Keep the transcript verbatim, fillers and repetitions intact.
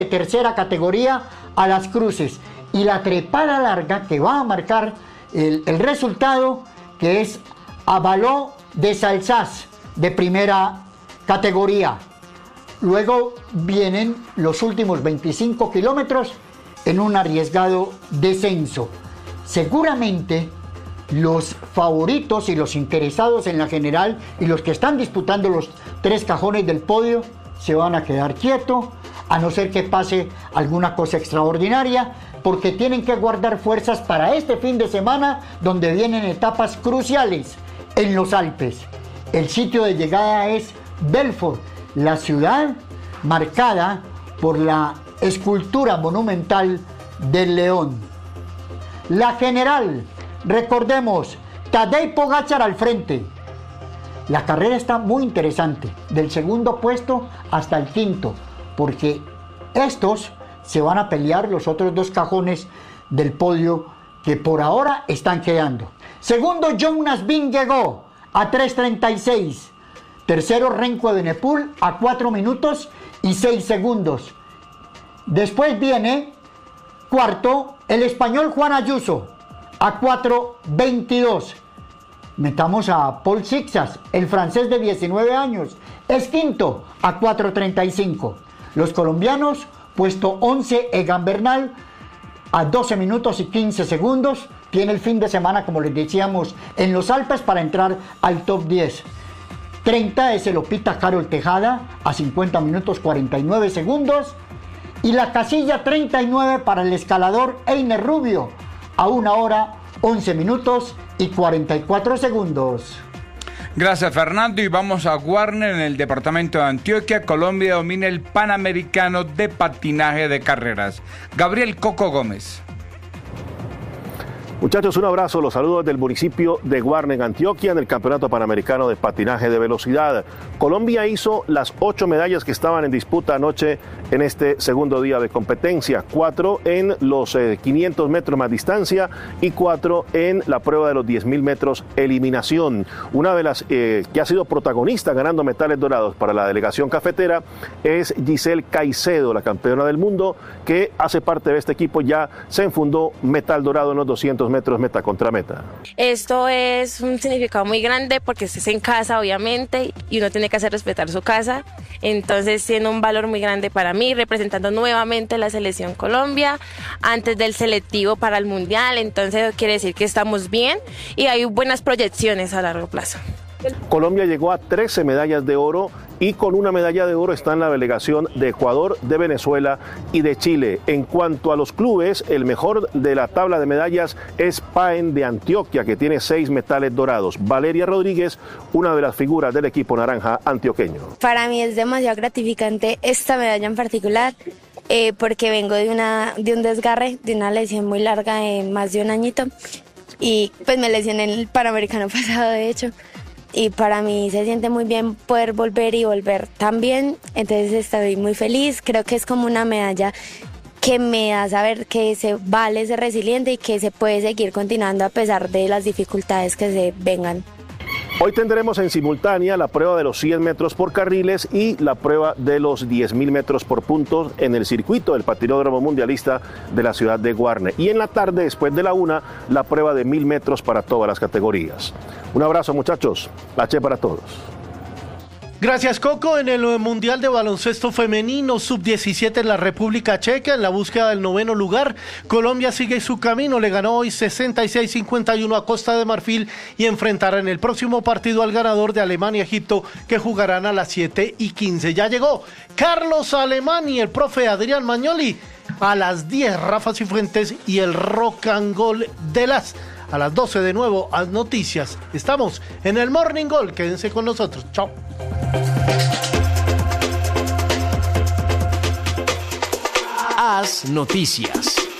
de tercera categoría a las cruces. Y la trepada larga que va a marcar el, el resultado, que es Avaló de Salsás de primera categoría. Luego vienen los últimos veinticinco kilómetros en un arriesgado descenso. Seguramente los favoritos y los interesados en la general y los que están disputando los tres cajones del podio se van a quedar quietos, a no ser que pase alguna cosa extraordinaria, porque tienen que guardar fuerzas para este fin de semana, donde vienen etapas cruciales en los Alpes. El sitio de llegada es Belfort, la ciudad marcada por la escultura monumental del león. La general, recordemos, Tadej Pogačar al frente. La carrera está muy interesante, del segundo puesto hasta el quinto, porque estos se van a pelear los otros dos cajones del podio que por ahora están quedando. Segundo, Jonas Vingegaard a tres treinta y seis. Tercero, Remco Evenepoel a cuatro minutos y seis segundos. Después viene cuarto, el español Juan Ayuso a cuatro veintidós. Metamos a Paul Sixas, el francés de diecinueve años, es quinto a cuatro treinta y cinco. Los colombianos, puesto once, Egan Bernal a doce minutos y quince segundos. Tiene el fin de semana, como les decíamos, en los Alpes para entrar al top diez. treinta es el Opita Carol Tejada a cincuenta minutos cuarenta y nueve segundos. Y la casilla treinta y nueve para el escalador Einer Rubio a una hora once minutos y cuarenta y cuatro segundos. Gracias, Fernando, y vamos a Warner. En el departamento de Antioquia, Colombia domina el Panamericano de patinaje de carreras. Gabriel Coco Gómez. Muchachos, un abrazo, los saludos del municipio de Guarne, en Antioquia, en el Campeonato Panamericano de Patinaje de Velocidad. Colombia hizo las ocho medallas que estaban en disputa anoche en este segundo día de competencia. Cuatro en los eh, quinientos metros más distancia y cuatro en la prueba de los diez mil metros eliminación. Una de las eh, que ha sido protagonista ganando metales dorados para la delegación cafetera es Giselle Caicedo, la campeona del mundo, que hace parte de este equipo. Ya se enfundó metal dorado en los doscientos metros meta contra meta. Esto es un significado muy grande porque estás en casa, obviamente, y uno tiene que hacer respetar su casa. Entonces tiene un valor muy grande para mí, representando nuevamente la selección Colombia antes del selectivo para el Mundial. Entonces quiere decir que estamos bien y hay buenas proyecciones a largo plazo. Colombia llegó a trece medallas de oro y con una medalla de oro está en la delegación de Ecuador, de Venezuela y de Chile. En cuanto a los clubes, el mejor de la tabla de medallas es Paen de Antioquia, que tiene seis metales dorados. Valeria Rodríguez, una de las figuras del equipo naranja antioqueño. Para mí es demasiado gratificante esta medalla en particular, eh, porque vengo de, una, de un desgarre, de una lesión muy larga de más de un añito, y pues me lesioné en el Panamericano pasado, de hecho. Y para mí se siente muy bien poder volver y volver tan bien, entonces estoy muy feliz. Creo que es como una medalla que me da saber que se vale ser resiliente y que se puede seguir continuando a pesar de las dificultades que se vengan. Hoy tendremos en simultánea la prueba de los cien metros por carriles y la prueba de los diez mil metros por puntos en el circuito del patinódromo mundialista de la ciudad de Guarne. Y en la tarde, después de la una, la prueba de mil metros para todas las categorías. Un abrazo, muchachos. H para todos. Gracias, Coco. En el Mundial de Baloncesto Femenino sub diecisiete en la República Checa, en la búsqueda del noveno lugar, Colombia sigue su camino. Le ganó hoy sesenta y seis a cincuenta y uno a Costa de Marfil y enfrentará en el próximo partido al ganador de Alemania-Egipto, que jugarán a las siete y quince. Ya llegó Carlos Alemán y el profe Adrián Magnoli. A las diez, Rafa Cifuentes y el rock and roll de las... A las doce de nuevo, a noticias. Estamos en el Morning Goal. Quédense con nosotros. Chao. Haz noticias.